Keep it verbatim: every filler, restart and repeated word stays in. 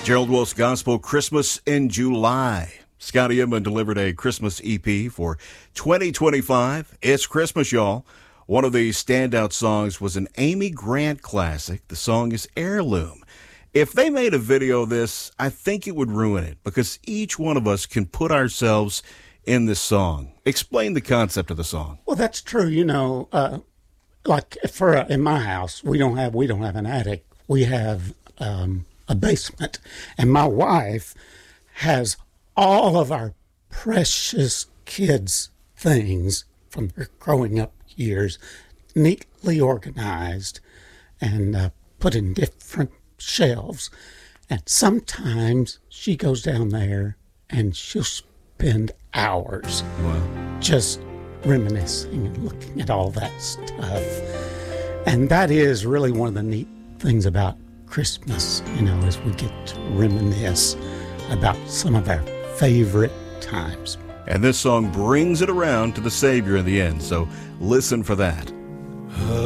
Gerald Wolf's Gospel, Christmas in July. Scotty Edmund delivered a Christmas E P for twenty twenty-five. It's Christmas, y'all. One of the standout songs was an Amy Grant classic. The song is Heirloom. If they made a video of this, I think it would ruin it because each one of us can put ourselves in this song. Explain the concept of the song. Well, that's true. You know, uh, like for uh, in my house, we don't have we don't have an attic. We have um, a basement, and my wife has all of our precious kids' things from their growing up years neatly organized and uh, put in different shelves. And sometimes she goes down there and she'll spend hours Wow. just reminiscing and looking at all that stuff. And that is really one of the neat things about Christmas, you know, is we get to reminisce about some of our favorite times. And this song brings it around to the Savior in the end, so listen for that.